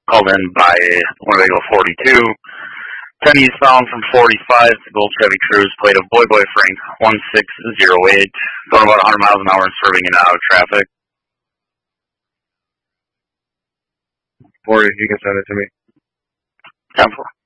called in by Winnebago 42. 10 eastbound from 45 to Gold Chevy Cruise, plate of Boy Frank 1608, going about 100 miles an hour and swerving in and out of traffic. Or you can send it to me. 10-4.